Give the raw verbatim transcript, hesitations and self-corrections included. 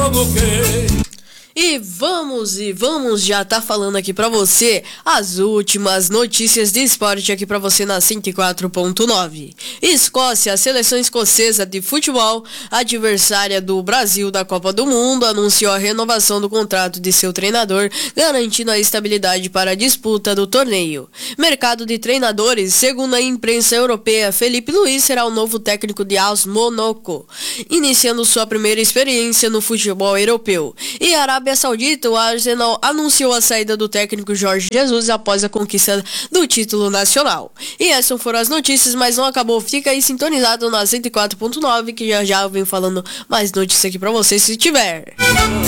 coloquei. E vamos, e vamos já tá falando aqui pra você as últimas notícias de esporte aqui pra você na cento e quatro ponto nove. Escócia, a seleção escocesa de futebol, adversária do Brasil da Copa do Mundo, anunciou a renovação do contrato de seu treinador, garantindo a estabilidade para a disputa do torneio. Mercado de treinadores, segundo a imprensa europeia, Felipe Luiz será o novo técnico de AS Monaco, iniciando sua primeira experiência no futebol europeu. E a Arábia Saudita, o Arsenal anunciou a saída do técnico Jorge Jesus após a conquista do título nacional. E essas foram as notícias, mas não acabou. Fica aí sintonizado na cento e quatro ponto nove que já já eu venho falando mais notícias aqui pra você se tiver.